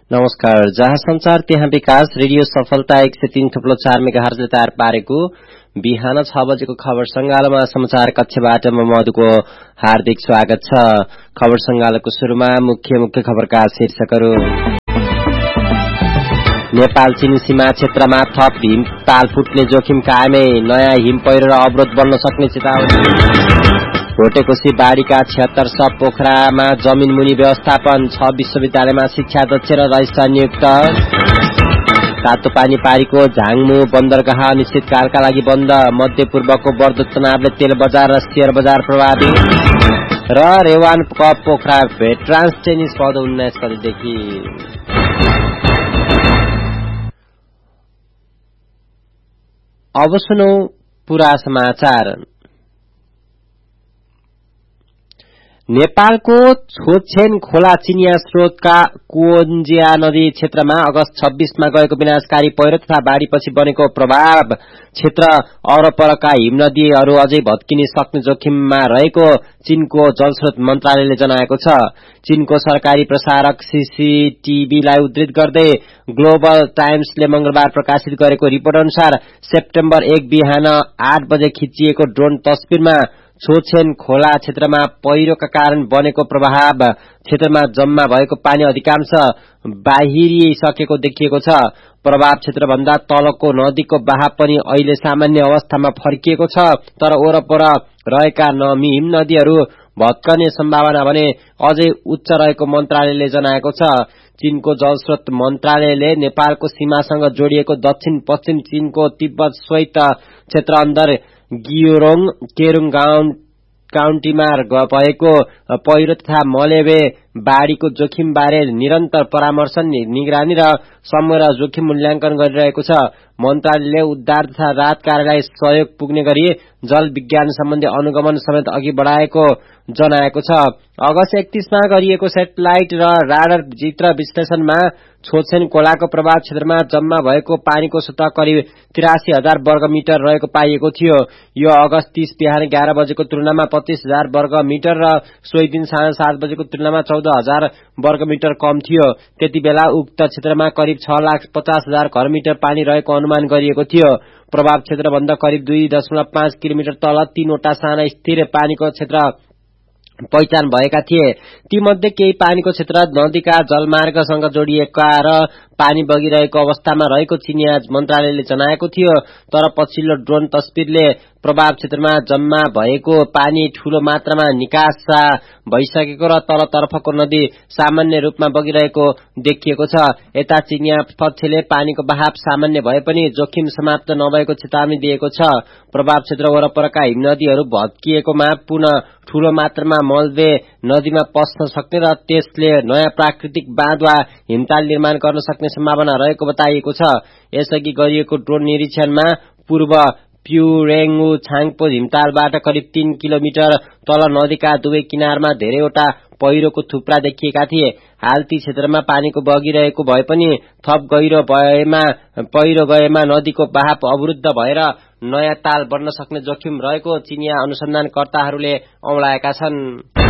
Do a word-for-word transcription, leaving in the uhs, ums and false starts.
नमस्कार। जहाँ संचार त्यहाँ विकास रेडियो सफलता एक सय तीन थुप्लो चार मेगाहर्जले तयार पारेको बिहान छ बजेको खबर संगालोमा समाचार कक्षबाट म मधुको हार्दिक स्वागत छ। खबर संगालोको शुरूमा मुख्य मुख्य खबरका शीर्षकहरू। नेपाल चीन सीमा क्षेत्रमा थप हिमताल फुट्ने जोखिम कायमै, नयाँ हिम पहिरो र अवरोध बन्न सक्ने चेतावनी। भोटेकोशी बाढीका छिहत्तर सब पोखरामा जमिन मुनि व्यवस्थापन, छ विश्वविद्यालयमा शिक्षा दक्ष र रजिस्ट्रार नियुक्त। तातो पानी पारीको झाङमु बन्दरगाह अनिश्चितकालका लागि बन्द, मध्यपूर्वको बढ्दो तनावले तेल बजार र शेयर बजार प्रभावित। र रेवान कप पोखरा भेटरान्स टेनिस पद उन्नाइस गतेदेखि। अब सुनौ पूरा समाचार। नेपालको छोछेन खोला चिनिया स्रोतका कुओन्जिया नदी क्षेत्रमा अगस्त छब्बीसमा गएको विनाशकारी पहिरो तथा बाढ़ीपछि बनेको प्रभाव क्षेत्र औरपरका हिम नदीहरू अझै भत्किने सक्ने जोखिममा रहेको चीनको जलस्रोत मन्त्रालयले जनाएको छ। चीनको सरकारी प्रसारक सीसीटीभीलाई उद्धृत गर्दै ग्लोबल टाइम्सले मंगलबार प्रकाशित गरेको रिपोर्ट अनुसार सेप्टेम्बर एक बिहान आठ बजे खिचिएको ड्रोन तस्बिरमा छोछेन खोला क्षेत्रमा पहिरोका कारण बनेको प्रभाव क्षेत्रमा जम्मा भएको पानी अधिकांश बाहिरिसकेको देखिएको छ। प्रभाव क्षेत्रभन्दा तलको नदीको बहाव पनि अहिले सामान्य अवस्थामा फर्किएको छ, तर वरपर रहेका हिम नदीहरू भत्कने सम्भावना भने अझै उच्च रहेको मन्त्रालयले जनाएको छ। चीनको जलस्रोत मन्त्रालयले नेपालको सीमासँग जोडिएको दक्षिण पश्चिम चीनको तिब्बत श्वेत क्षेत्र अन्दर गियोरोङ केरुङ काउन्टीमा भएको पहिरो तथा मलेवे बाढ़ीको जोखिम बारे निरन्तर परामर्श, निगरानी र समय र जोखिम मूल्याङ्कन गरिरहेको छ। मन्त्रालयले उद्धार तथा राहत कार्यलाई सहयोग पुग्ने गरी जल विज्ञान सम्बन्धी अनुगमन समेत अघि बढाएको जनाएको छ। अगस्त एकतीसमा गरिएको सेटेलाइट र राडर चित्र विश्लेषणमा छोछेन खोलाको प्रभाव क्षेत्रमा जम्मा भएको पानीको सतह करिब तिरासी हजार वर्ग मिटर रहेको पाइएको थियो। यो अगस्त तीस बिहान एघार बजेको तुलनामा पच्चीस हजार वर्ग मिटर र सोही दिन साँझ सात बजेको तुलनामा चौध हजार वर्ग मिटर कम थियो। त्यति बेला उक्त क्षेत्रमा करिब छ लाख पचास हजार घर मिटर पानी रहेको अनुमान गरिएको थियो। प्रभाव क्षेत्रभन्दा करिब दुई दशमलव पाँच किलोमिटर तल तीनवटा साना स्थिर पानीको क्षेत्र पहिचान भएका थिए। तीमध्ये केही पानीको क्षेत्र नदीका जलमार्गसँग जोडिएका र पानी बगिरहेको अवस्थामा रहेको चिनिया मन्त्रालयले जनाएको थियो। तर पछिल्लो ड्रोन तस्बिरले प्रभाव क्षेत्रमा जम्मा भएको पानी ठूलो मात्रामा निकास भइसकेको र तलतर्फको नदी सामान्य रूपमा बगिरहेको देखिएको छ। यता चिनिया पक्षले पानीको बहाव सामान्य भए पनि जोखिम समाप्त नभएको चेतावनी दिएको छ। प्रभाव क्षेत्र वरपरका हिम नदीहरू भत्किएकोमा पुनः ठूलो मात्रामा मलबे नदीमा पस्न सक्ने र त्यसले नयाँ प्राकृतिक बाँध वा हिमताल निर्माण गर्न सक्ने सम्भावना रहेको बताइएको छ। यसअघि गरिएको ड्रोन निरीक्षणमा पूर्व प्युरेङ्गु छाङपो हिमतालबाट करिब तीन किलोमिटर तल नदीका दुवै किनारमा धेरैवटा पहिरोको थुप्रा देखिएका थिए। हाल ती क्षेत्रमा पानीको बगिरहेको भए पनि थप गहिरो भएमा पहिरो गएमा नदीको बहाव अवरुद्ध भएर नयाँ ताल बन्न सक्ने जोखिम रहेको चिनिया अनुसन्धानकर्ताहरूले औंलाएका छन्।